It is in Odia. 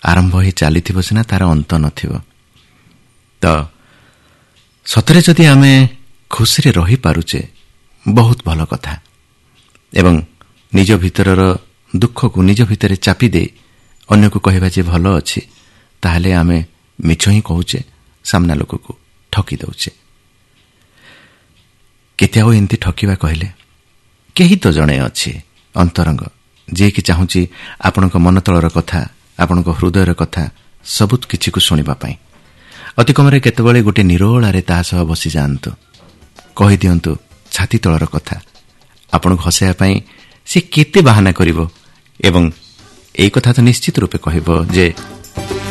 ଆରମ୍ଭ ହୋଇ ଚାଲିଥିବ ସିନା ତାର ଅନ୍ତ ନଥିବ। ତ ସତରେ ଯଦି ଆମେ ଖୁସିରେ ରହିପାରୁଛେ ବହୁତ ଭଲ କଥା, ଏବଂ ନିଜ ଭିତରର ଦୁଃଖକୁ ନିଜ ଭିତରେ ଚାପି ଦେଇ ଅନ୍ୟକୁ କହିବା ଯେ ଭଲ ଅଛି, ତାହେଲେ ଆମେ ମିଛ ହିଁ କହୁଛେ, ସାମ୍ନା ଲୋକକୁ ଠକି ଦେଉଛେ। କେତେ ଆଉ ଏମିତି ଠକିବା କହିଲେ? କେହି ତ ଜଣେ ଅଛି ଅନ୍ତରଙ୍ଗ, ଯିଏକି ଚାହୁଁଛି ଆପଣଙ୍କ ମନତଳର କଥା, ଆପଣଙ୍କ ହୃଦୟର କଥା ସବୁ କିଛିକୁ ଶୁଣିବା ପାଇଁ। ଅତି କମରେ କେତେବେଳେ ଗୋଟିଏ ନିରୋଳାରେ ତାହା ସହ ବସିଯାଆନ୍ତୁ, କହିଦିଅନ୍ତୁ ଛାତି ତଳର କଥା। ଆପଣଙ୍କୁ ହସାଇବା ପାଇଁ ସେ କେତେ ବାହାନା କରିବ, ଏବଂ ଏଇ କଥା ତ ନିଶ୍ଚିତ ରୂପେ କହିବ ଯେ